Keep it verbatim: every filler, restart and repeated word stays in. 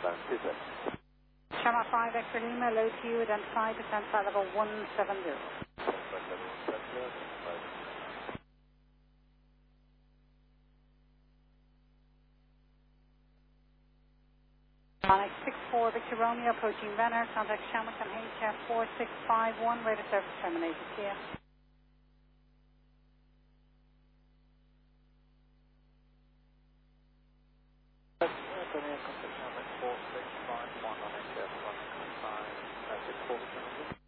southbound two six. Shamrock five, Extra Lima, low to you, identify, descent flight level one seven zero. Onyx six four, Victor Romeo, approaching Renner, contact Shamrock on H F four six five one, radar service terminated here. Contact Shamrock four six five one on H F one six five, six four.